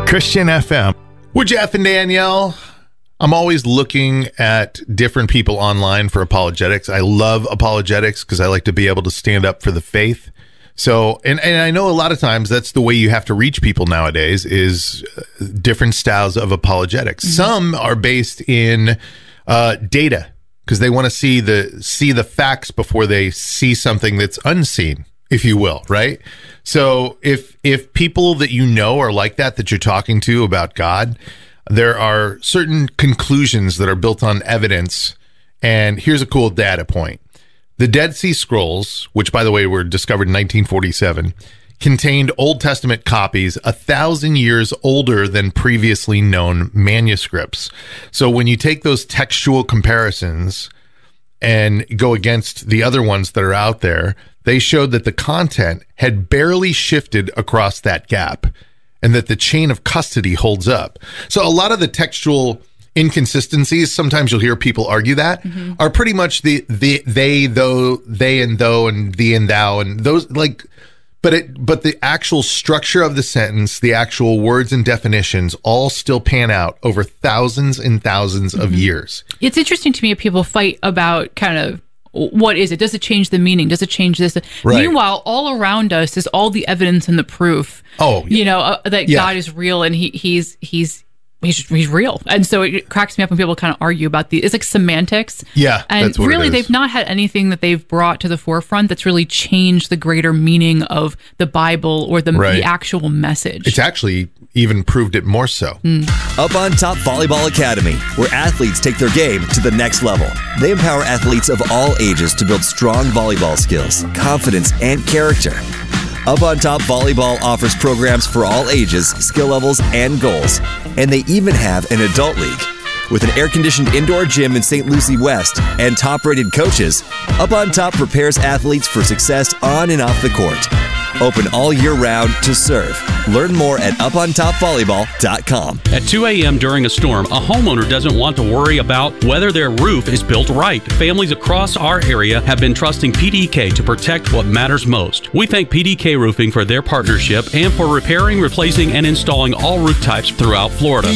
Christian FM. We're Jeff and Danielle. I'm always looking at different people online for apologetics. I love apologetics because I like to be able to stand up for the faith. So, and I know a lot of times that's the way you have to reach people nowadays is different styles of apologetics. Mm-hmm. Some are based in data because they want to see the facts before they see something that's unseen, if you will, right? So if people that you know are like that you're talking to about God, there are certain conclusions that are built on evidence. And here's a cool data point. The Dead Sea Scrolls, which, by the way, were discovered in 1947, contained Old Testament copies 1,000 years older than previously known manuscripts. So when you take those textual comparisons and go against the other ones that are out there, they showed that the content had barely shifted across that gap and that the chain of custody holds up. So a lot of the textual inconsistencies, sometimes you'll hear people argue that, are pretty much the they, though, they and though, and thee and thou, and those, like, but the actual structure of the sentence, the actual words and definitions all still pan out over thousands and thousands of years. It's interesting to me if people fight about kind of, what is it? Does it change the meaning? Does it change this? Right. Meanwhile, all around us is all the evidence and the proof. Oh, you know, that God is real and he's real. And so it cracks me up when people kind of argue about it's like semantics. Yeah. And that's what really, they've not had anything that they've brought to the forefront that's really changed the greater meaning of the Bible or the actual message. It's actually even proved it more so. Up on Top Volleyball Academy, where athletes take their game to the next level. They empower athletes of all ages to build strong volleyball skills, confidence, and character. Up on Top Volleyball offers programs for all ages, skill levels, and goals. And they even have an adult league. With an air-conditioned indoor gym in St. Lucie West and top-rated coaches, Up on Top prepares athletes for success on and off the court. Open all year round to serve. Learn more at upontopvolleyball.com. At 2 a.m. during a storm, a homeowner doesn't want to worry about whether their roof is built right. Families across our area have been trusting PDK to protect what matters most. We thank PDK Roofing for their partnership and for repairing, replacing, and installing all roof types throughout Florida.